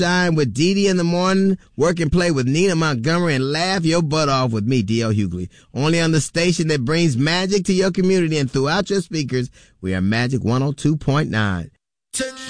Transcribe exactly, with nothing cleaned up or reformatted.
Shine with Dee Dee in the morning, work and play with Nina Montgomery, and laugh your butt off with me, D L Hughley. Only on the station that brings magic to your community and throughout your speakers. We are Magic one oh two point nine.